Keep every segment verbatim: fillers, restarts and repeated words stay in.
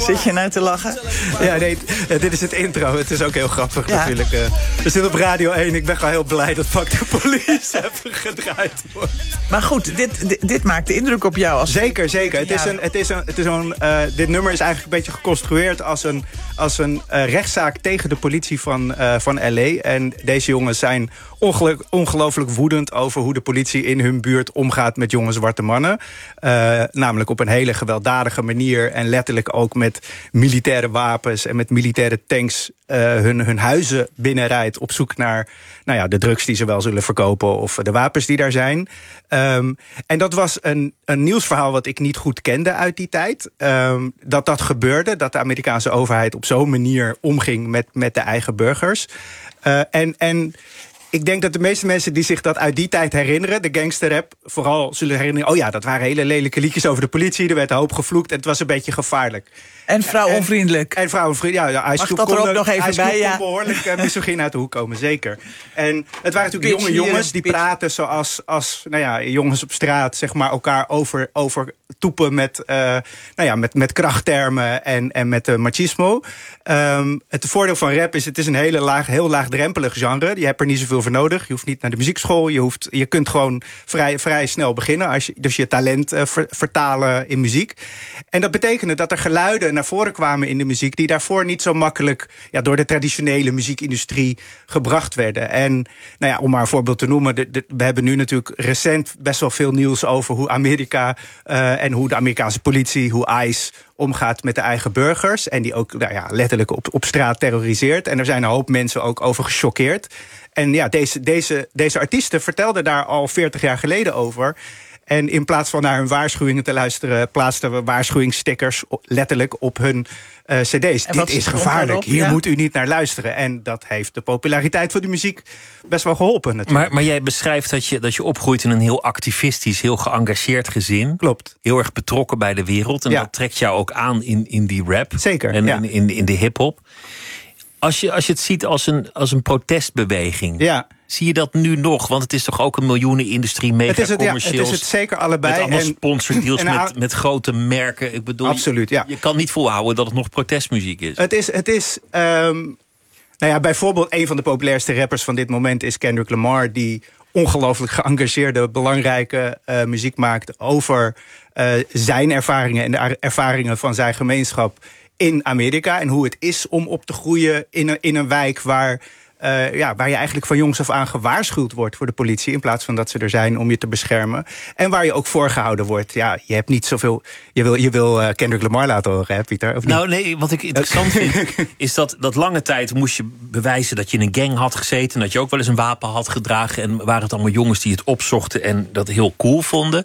Zit je nou te lachen? Ja, nee, dit is het intro. Het is ook heel grappig ja. natuurlijk. Uh, we zitten op Radio één. Ik ben gewoon heel blij dat Fuck the Police even gedraaid wordt. Maar goed, dit, dit, dit maakt de indruk op jou. Als zeker, zeker. Het is een, het is een, het is een, uh, dit nummer is eigenlijk een beetje geconstrueerd als een, als een uh, rechtszaak tegen de politie van, uh, van L A. En deze jongens zijn ongeluk, ongelooflijk woedend over hoe de politie in hun buurt omgaat met jonge zwarte mannen. Uh, namelijk op een hele gewelddadige manier en letterlijk ook met militaire wapens en met militaire tanks uh, hun, hun huizen binnenrijdt op zoek naar nou ja, de drugs die ze wel zullen verkopen of de wapens die daar zijn. Um, en dat was een, een nieuwsverhaal wat ik niet goed kende uit die tijd. Um, dat dat gebeurde, dat de Amerikaanse overheid op zo'n manier omging met, met de eigen burgers. Uh, en... en Ik denk dat de meeste mensen die zich dat uit die tijd herinneren, de gangsterrap, vooral zullen herinneren, oh ja, dat waren hele lelijke liedjes over de politie, er werd een hoop gevloekt en het was een beetje gevaarlijk. En vrouwonvriendelijk. En, en vrouwonvriendelijk, ja. Ice Mag dat er ook nog even bij, ja? kon behoorlijk uh, misogyn uit de hoek komen, zeker. En het waren natuurlijk jonge jongens die praten zoals als, nou ja, jongens op straat, zeg maar, elkaar over, over toepen met, uh, nou ja, met, met krachttermen en, en met uh, machismo. Um, het voordeel van rap is, het is een hele laag, heel laagdrempelig genre. Je hebt er niet zoveel voor nodig. Je hoeft niet naar de muziekschool. Je, hoeft, je kunt gewoon vrij, vrij snel beginnen. Als je, dus je talent uh, ver, vertalen in muziek. En dat betekende dat er geluiden naar voren kwamen in de muziek die daarvoor niet zo makkelijk ja, door de traditionele muziekindustrie gebracht werden. En nou ja, om maar een voorbeeld te noemen, de, de, we hebben nu natuurlijk recent best wel veel nieuws over hoe Amerika uh, en hoe de Amerikaanse politie, hoe ICE omgaat met de eigen burgers. En die ook nou ja, letterlijk op, op straat terroriseert. En er zijn een hoop mensen ook over gechoqueerd. En ja, deze, deze, deze artiesten vertelden daar al veertig jaar geleden over. En in plaats van naar hun waarschuwingen te luisteren, plaatsten we waarschuwingsstickers letterlijk op hun uh, cd's. Dit is gevaarlijk, hier ja? moet u niet naar luisteren. En dat heeft de populariteit van die muziek best wel geholpen natuurlijk. Maar, maar jij beschrijft dat je, dat je opgroeit in een heel activistisch, heel geëngageerd gezin. Klopt. Heel erg betrokken bij de wereld. En ja. dat trekt jou ook aan in, in die rap. Zeker, En ja. in, in, in de hiphop. Als je, als je het ziet als een, als een protestbeweging, ja. zie je dat nu nog? Want het is toch ook een miljoenenindustrie, mega het commercieel. Ja, het is het zeker allebei. Met allemaal en, sponsordeals en, met, met grote merken. Ik bedoel, absoluut, ja. je, je kan niet volhouden dat het nog protestmuziek is. Het is, het is um, nou ja, bijvoorbeeld een van de populairste rappers van dit moment is Kendrick Lamar, die ongelooflijk geëngageerde, belangrijke uh, muziek maakt over uh, zijn ervaringen en de ervaringen van zijn gemeenschap in Amerika en hoe het is om op te groeien in een, in een wijk waar, uh, ja, waar je eigenlijk van jongs af aan gewaarschuwd wordt voor de politie, in plaats van dat ze er zijn om je te beschermen. En waar je ook voorgehouden wordt. Ja, je hebt niet zoveel. Je wil, je wil uh, Kendrick Lamar laten horen, hè, Pieter? Of niet? Nou, nee, wat ik interessant vind, is dat, dat lange tijd moest je bewijzen dat je in een gang had gezeten, dat je ook wel eens een wapen had gedragen. En waren het allemaal jongens die het opzochten en dat heel cool vonden.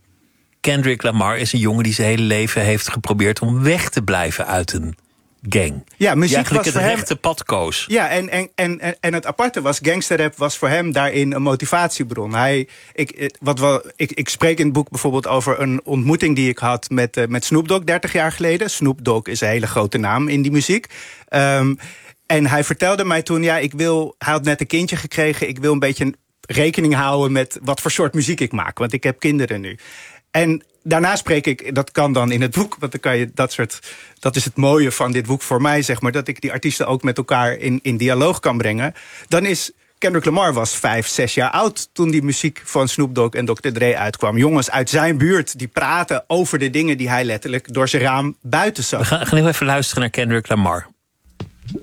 Kendrick Lamar is een jongen die zijn hele leven heeft geprobeerd om weg te blijven uit een gang. Ja, muziek eigenlijk was het voor rechte hem, pad koos. Ja, en, en, en, en het aparte was, gangsterrap was voor hem daarin een motivatiebron. Hij, ik, wat wel, ik, ik spreek in het boek bijvoorbeeld over een ontmoeting die ik had met, uh, met Snoop Dogg dertig jaar geleden. Snoop Dogg is een hele grote naam in die muziek. Um, en hij vertelde mij toen, ja, ik wil, hij had net een kindje gekregen, ik wil een beetje rekening houden met wat voor soort muziek ik maak, want ik heb kinderen nu. En daarna spreek ik, dat kan dan in het boek, want dan kan je dat soort, dat is het mooie van dit boek voor mij, zeg maar, dat ik die artiesten ook met elkaar in, in dialoog kan brengen. Dan is Kendrick Lamar was vijf, zes jaar oud toen die muziek van Snoop Dogg en dokter Dre uitkwam. Jongens uit zijn buurt die praten over de dingen die hij letterlijk door zijn raam buiten zag. We gaan, gaan even luisteren naar Kendrick Lamar.